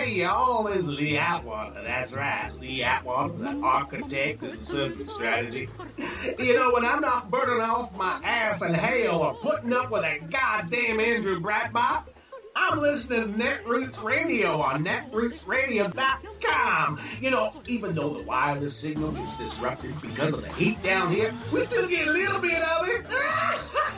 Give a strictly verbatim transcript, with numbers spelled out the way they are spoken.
Hey, y'all, it's Lee Atwater. That's right, Lee Atwater, the architect of the circuit strategy. You know, when I'm not burning off my ass in hell or putting up with a goddamn Andrew Breitbart, I'm listening to Netroots Radio on netroots radio dot com. You know, even though the wireless signal gets disrupted because of the heat down here, we still get a little bit of it.